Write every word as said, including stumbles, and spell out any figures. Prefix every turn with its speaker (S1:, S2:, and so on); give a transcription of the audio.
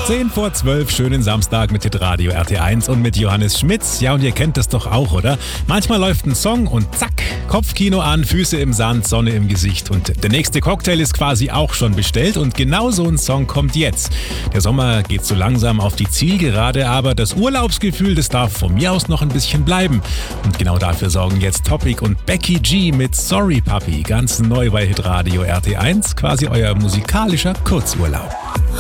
S1: zehn vor zwölf, schönen Samstag mit Hitradio R T eins und mit Johannes Schmitz. Ja, und ihr kennt das doch auch, oder? Manchmal läuft ein Song und zack, Kopfkino an, Füße im Sand, Sonne im Gesicht und der nächste Cocktail ist quasi auch schon bestellt und genau so ein Song kommt jetzt. Der Sommer geht so langsam auf die Zielgerade, aber das Urlaubsgefühl, das darf von mir aus noch ein bisschen bleiben. Und genau dafür sorgen jetzt Topic und Becky G mit Sorry Papi, ganz neu bei Hitradio R T eins, quasi euer musikalischer Kurzurlaub.